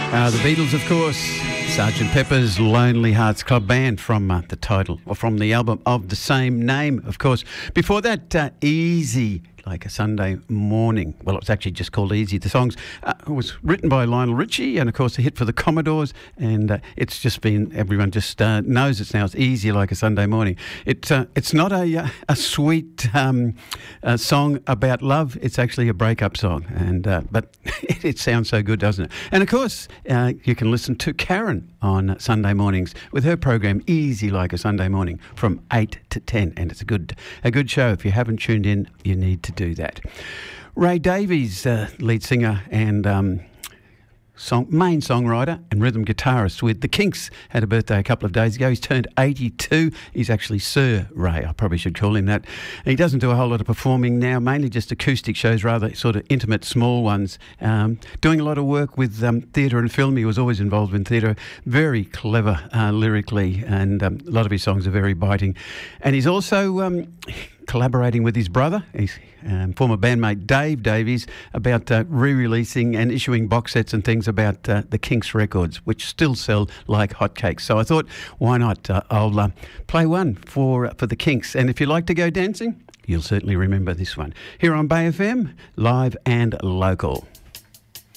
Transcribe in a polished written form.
The Beatles, of course. Sgt. Pepper's Lonely Hearts Club Band from the title, or from the album of the same name, of course. Before that, Easy Like a Sunday Morning. Well, it's actually just called Easy. The song was written by Lionel Richie and, of course, a hit for the Commodores. And it's just been, everyone just knows it's now. It's Easy Like a Sunday Morning. It's not a sweet song about love. It's actually a breakup song. And but it sounds so good, doesn't it? And, of course, you can listen to Karen on Sunday mornings with her program Easy Like a Sunday Morning from 8 to 10. And it's a good show. If you haven't tuned in, you need to do that. Ray Davies, lead singer and main songwriter and rhythm guitarist with the Kinks, had a birthday a couple of days ago. He's turned 82. He's actually Sir Ray. I probably should call him that. He doesn't do a whole lot of performing now, mainly just acoustic shows, rather sort of intimate, small ones. Doing a lot of work with theatre and film. He was always involved in theatre. Very clever lyrically, and a lot of his songs are very biting. And he's also collaborating with his brother, his former bandmate Dave Davies, about re-releasing and issuing box sets and things about the Kinks records, which still sell like hotcakes. So I thought, why not? I'll play one for the Kinks. And if you like to go dancing, you'll certainly remember this one. Here on Bay FM, live and local.